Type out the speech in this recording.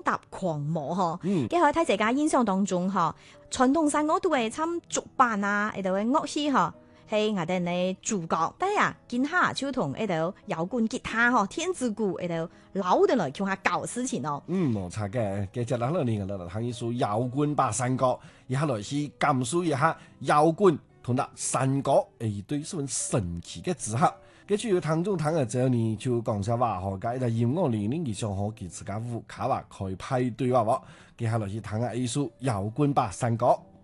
踏狂魔嗬。跟住睇這家印象當中嗬，傳統山歌都係參竹板啊，呢度嘅樂器嗬。係我哋嘅主角，但係啊，見下就同呢度搖滾吉他嗬、天子鼓呢度扭定來唱下舊事情哦。 冇錯嘅，嘅只嗱呢個嚟聽一首搖滾吧山歌，一下來去感受一下搖滾同埋山歌一對十分神奇嘅組合。跟住要聽眾聽嘅之後呢，就講下話學界就音樂年齡嘅上可佢自家烏卡話開派對話喎，接下來去聽下一首搖滾吧山歌。